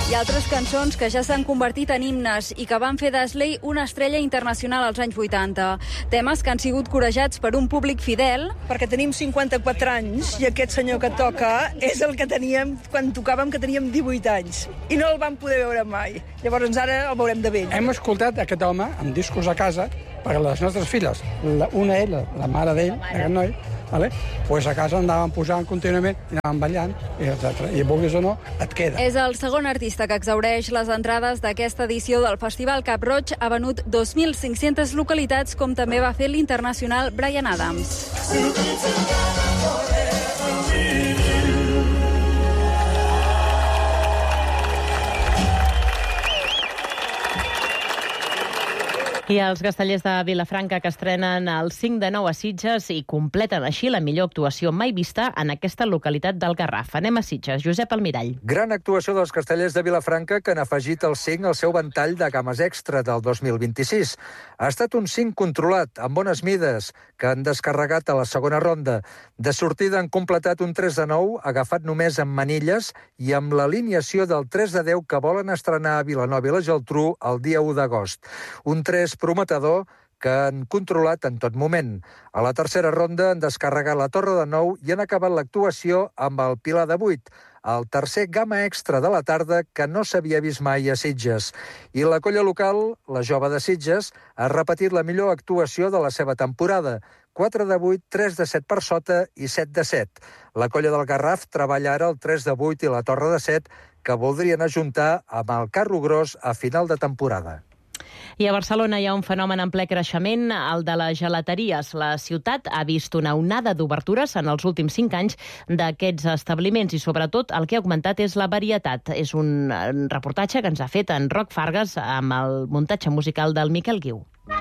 I altres cançons que ja s'han convertit en himnes i que van fer d'Asley una estrella internacional als anys 80. Temes que han sigut corejats per un públic fidel. Perquè tenim 54 anys i aquest senyor que toca és el que teníem quan tocàvem, que teníem 18 anys. I no el vam poder veure mai. Llavors ara el veurem de vell. Hem escoltat aquest home amb discos a casa per a les nostres filles. Una ella, la mare d'ell, aquest noi, pues a casa andaven posant contínuament, anaven ballant, etc. I vulguis o no, et queda. És el segon artista que exhaureix les entrades d'aquesta edició del Festival Cap Roig. Ha venut 2.500 localitats, com també va fer l'internacional Bryan Adams. I els castellers de Vilafranca que estrenen el 5 de 9 a Sitges i completen així la millor actuació mai vista en aquesta localitat del Garraf. Anem a Sitges. Josep Almirall. Gran actuació dels castellers de Vilafranca que han afegit el 5 al seu ventall de games extra del 2026. Ha estat un 5 controlat, amb bones mides, que han descarregat a la segona ronda. De sortida han completat un 3 de 9, agafat només amb manilles i amb l'alineació del 3 de 10 que volen estrenar a Vilanova i la Geltrú el dia 1 d'agost. Un 3 prometedor que han controlat en tot moment. A la tercera ronda han descarregat la torre de 9 i han acabat l'actuació amb el pilar de 8, el tercer gamma extra de la tarda que no s'havia vist mai a Sitges. I la colla local, la Jove de Sitges, ha repetit la millor actuació de la seva temporada. 4 de 8, 3 de 7 per sota i 7 de 7. La colla del Garraf treballa ara el 3 de 8 i la torre de 7 que voldrien ajuntar amb el carro gros a final de temporada. I a Barcelona hi ha un fenomen en ple creixement, el de les gelateries. La ciutat ha vist una onada d'obertures en els últims 5 anys d'aquests establiments i, sobretot, el que ha augmentat és la varietat. És un reportatge que ens ha fet en Roc Fargas amb el muntatge musical del Miquel Guiu.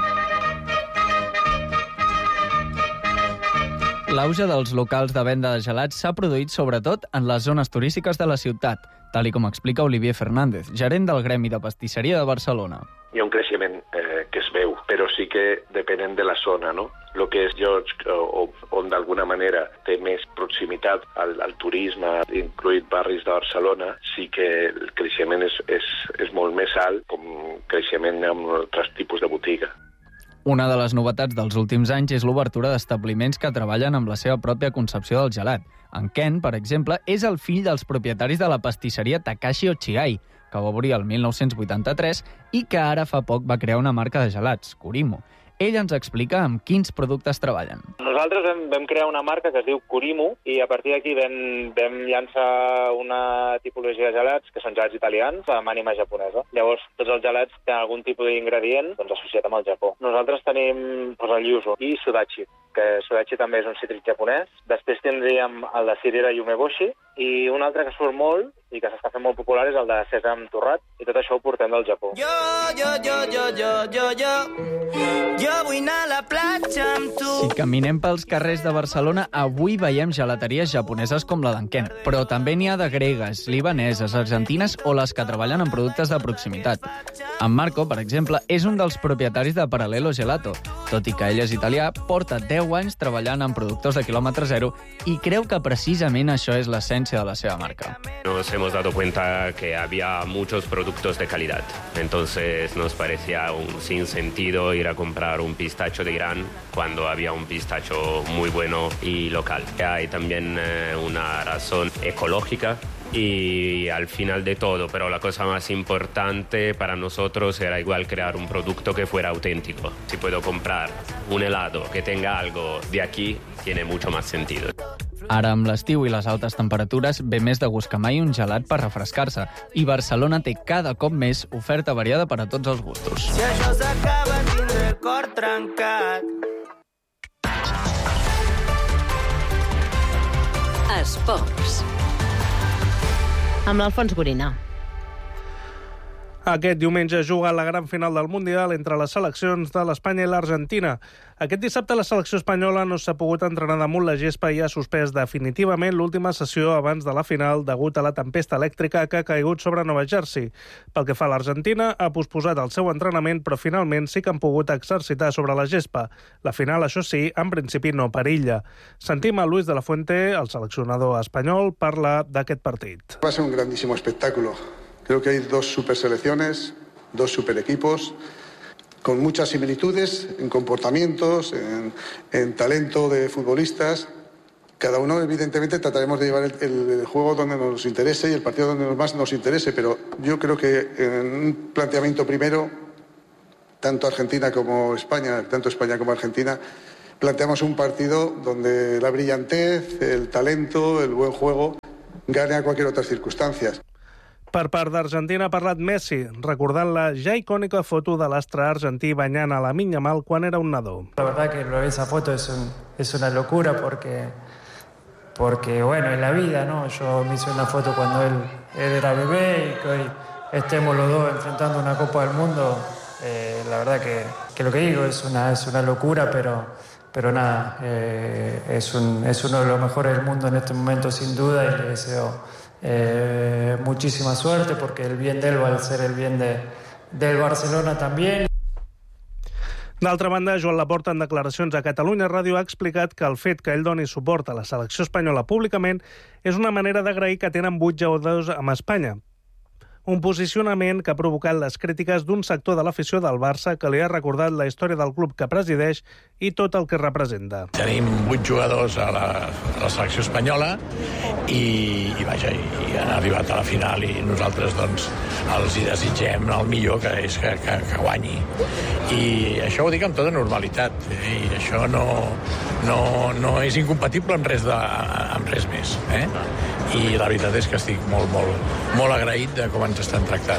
L'auge dels locals de venda de gelats s'ha produït sobretot en les zones turístiques de la ciutat, tal com explica Olivier Fernández, gerent del Gremi de Pastisseria de Barcelona. Hi ha un creixement que es veu, però sí que depenent de la zona, no? El que és llocs on d'alguna manera té més proximitat al turisme, incluït barris de Barcelona, sí que el creixement és molt més alt, com creixement amb altres tipus de botiga. Una de les novetats dels últims anys és l'obertura d'establiments que treballen amb la seva pròpia concepció del gelat. En Ken, per exemple, és el fill dels propietaris de la pastisseria Takashi Ochiai, que va obrir el 1983 i que ara fa poc va crear una marca de gelats, Kurimo. Ell ens explica amb quins productes treballen. Nosaltres vam crear una marca que es diu Kurimo i a partir d'aquí vam llançar una tipologia de gelats que són gelats italians amb ànima japonesa. Llavors, tots els gelats tenen algun tipus d'ingredient associat amb el Japó. Nosaltres tenim el yuzu i sudachi, que sudachi també és un cítric japonès. Després tindríem el de cirera i umeboshi i un altre que surt molt i que s'està fent molt popular és el de sèsam torrat i tot això ho portem del Japó. Jo vull anar a la platja amb tu. Si caminem pels carrers de Barcelona, avui veiem gelateries japoneses com la d'en Ken, però també n'hi ha de gregues, libaneses, argentines o les que treballen en productes de proximitat. En Marco, per exemple, és un dels propietaris de Parallelo Gelato. Tot i que ell és italià, porta 10 anys treballant en productors de quilòmetre zero i creu que precisament això és l'essència de la seva marca. Nos hemos dado cuenta que había muchos productos de calidad. Entonces nos parecía un sinsentido ir a comprar un pistacho de Irán cuando había un pistacho muy bueno y local. Hay también una razón ecológica y al final de todo, pero la cosa más importante para nosotros era igual crear un producto que fuera auténtico. Si puedo comprar un helado que tenga algo de aquí, tiene mucho más sentido. Ara, amb l'estiu i les altes temperatures, ve més de gust que mai un gelat per refrescar-se. I Barcelona té cada cop més oferta variada per a tots els gustos. Si això s'acaba, tindré el cor trencat. Esports. Amb l'Alfons Gorina. Aquest diumenge juga la gran final del Mundial entre les seleccions de l'Espanya i l'Argentina. Aquest dissabte la selecció espanyola no s'ha pogut entrenar damunt la gespa i ha suspès definitivament l'última sessió abans de la final degut a la tempesta elèctrica que ha caigut sobre Nova Jersey. Pel que fa a l'Argentina, ha posposat el seu entrenament, però finalment sí que han pogut exercitar sobre la gespa. La final, això sí, en principi no perilla. Sentim a Luis de la Fuente, el seleccionador espanyol, parlar d'aquest partit. Va ser un grandísimo espectáculo. Creo que hay dos superselecciones, dos superequipos, con muchas similitudes en comportamientos, en talento de futbolistas. Cada uno, evidentemente, trataremos de llevar el juego donde nos interese y el partido donde más nos interese, pero yo creo que en un planteamiento primero, tanto Argentina como España, tanto España como Argentina, planteamos un partido donde la brillantez, el talento, el buen juego gane a cualquier otras circunstancias. Per part d'Argentina ha parlat Messi, recordant la ja icònica foto de l'astre argentí banyant a Lamine Yamal quan era un nadó. La verdad que esa foto es una locura porque bueno, en la vida, ¿no? Yo me hice una foto cuando él era bebé y que hoy estemos los dos enfrentando una Copa del Mundo. La verdad que lo que digo es una locura, pero nada, es uno de los mejores del mundo en este momento sin duda y le deseo muchísima suerte porque el bien de él va a ser el bien del Barcelona también. D'altra banda, Joan Laporta, en declaracions a Catalunya Ràdio, ha explicat que el fet que ell doni suport a la selecció espanyola públicament és una manera d'agrair que tenen 8 jugadors amb Espanya. Un posicionament que ha provocat les crítiques d'un sector de l'afició del Barça que li ha recordat la història del club que presideix i tot el que representa. Tenim 8 jugadors a la selecció espanyola i han arribat a la final i nosaltres doncs els hi desitgem el millor, que és que guanyi. I això ho dic amb tota normalitat i això no és incompatible amb res més. I la veritat és que estic molt agraït de com ens estan tractant.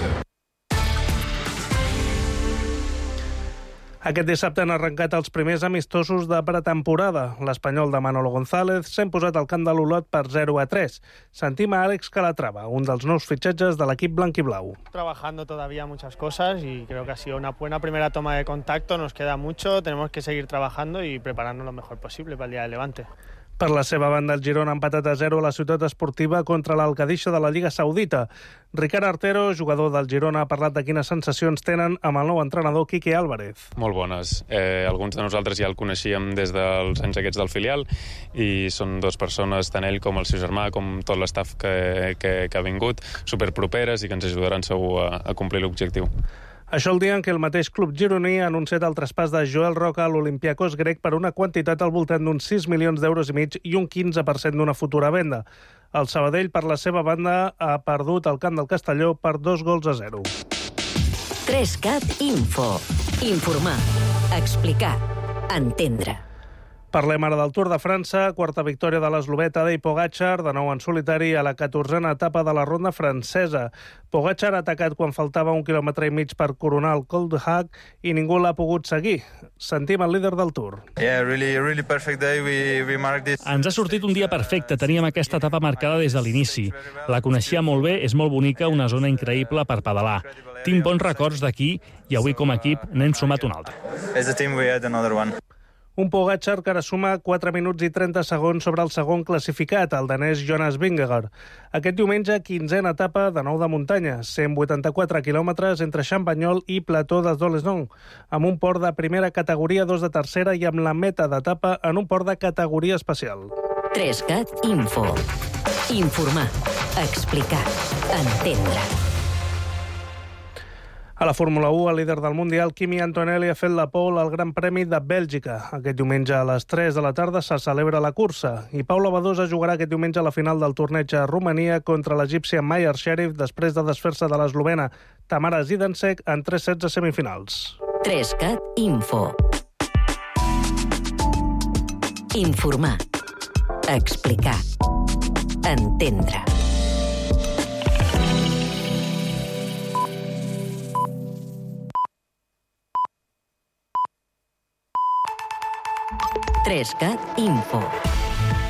Aquest dissabte han arrencat els primers amistosos de pretemporada. L'espanyol de Manolo González s'ha imposat al camp de l'Olot per 0-3. Sentim a Àlex Calatrava, un dels nous fitxatges de l'equip blanquiblau. Trabajando todavía muchas cosas y creo que ha sido una buena primera toma de contacto. Nos queda mucho, tenemos que seguir trabajando y prepararnos lo mejor posible para el día del Levante. Per la seva banda, el Girona ha empatat a 0 a la ciutat esportiva contra l'Alcadisha de la Lliga Saudita. Ricard Artero, jugador del Girona, ha parlat de quines sensacions tenen amb el nou entrenador Quique Álvarez. Molt bones. Alguns de nosaltres ja el coneixíem des dels anys aquests del filial i són dues persones, tant ell com el seu germà, com tot l'estaf que ha vingut, superproperes i que ens ajudaran segur a complir l'objectiu. Això el dia en què el mateix club gironí ha anunciat el traspàs de Joel Roca a l'Olympiacos grec per una quantitat al voltant d'uns 6 milions d'euros i mig i un 15% d'una futura venda. El Sabadell, per la seva banda, ha perdut el camp del Castelló per 2-0. 3CAT Info. Informar, explicar, entendre. Parlem ara del Tour de França, quarta victòria de l'eslovè Tadej Pogačar, de nou en solitari a la 14a etapa de la ronda francesa. Pogačar ha atacat quan faltava 1,5 quilòmetres per coronar el Col de Hac i ningú l'ha pogut seguir. Sentim el líder del Tour. Really perfect day. We marked this. Ens ha sortit un dia perfecte. Teníem aquesta etapa marcada des de l'inici. La coneixia molt bé, és molt bonica, una zona increïble per pedalar. Tinc bons records d'aquí i avui com a equip n'hem sumat un altre. As a team we had another one. Un Pogačar que ara suma 4 minuts i 30 segons sobre el segon classificat, el danès Jonas Vingegaard. Aquest diumenge, 15a etapa de nou de muntanya, 184 quilòmetres entre Champagnol i Plateau des Dolesnon, amb un port de primera categoria, 2 de tercera i amb la meta d'etapa en un port de categoria especial. 3CAT Info. Informar, explicar, entendre. A la Fórmula 1, el líder del Mundial, Kimi Antonelli, ha fet la pole al Gran Premi de Bèlgica. Aquest diumenge a les 3 de la tarda se celebra la cursa i Paula Badosa jugarà aquest diumenge a la final del torneig a Romania contra l'egípcia Mayer Sherif després de desfer-se de l'eslovena Tamara Zidansek en 3 sets de semifinals. 3CAT Info. Informar, explicar, entendre. Info.